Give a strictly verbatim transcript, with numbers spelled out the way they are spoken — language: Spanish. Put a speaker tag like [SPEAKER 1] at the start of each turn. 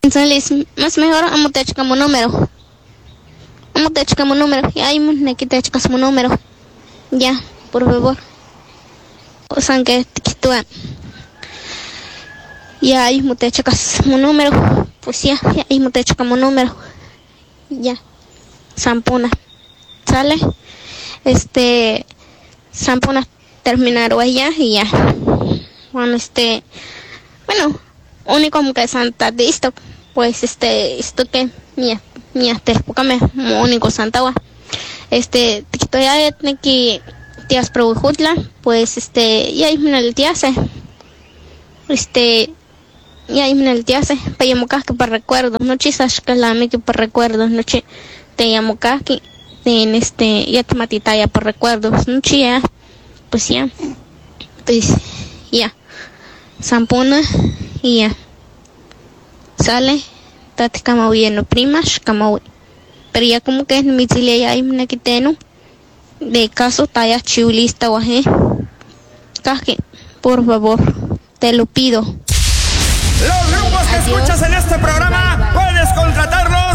[SPEAKER 1] Entonces, más mejor, amo te como número. Amo te como número. Y ahí me quita como número. Ya, por favor. O sea, que te ya ahí me te como número. Pues ya, ya ahí me te como número. Ya. Sampuna. ¿Sale? Este. Sampuna terminar allá y ya. Bueno, este. Bueno, único que Santa listo. Pues este. Esto que. Mía. Mía, te explica me. Único Santa wa. Este. Te quito ya que. Tías Probujutla. Pues este. Y ahí me el tíase. Este. Y ahí me el tíase. Para llamo que para recuerdos. No chisas que la me que para recuerdos. No che. Te llamo que. En este. Ya te matita ya por recuerdos. No chía. Pues ya. Pues ya. Sampuna y ya. Sale. Tati kama huyendo primas kama huy. Pero ya como que es mi chile ya hay una quiteno. De caso talla chiulista guaje. Caje, por favor, te lo pido.
[SPEAKER 2] Los grupos que Adiós. Escuchas en este programa puedes contratarlos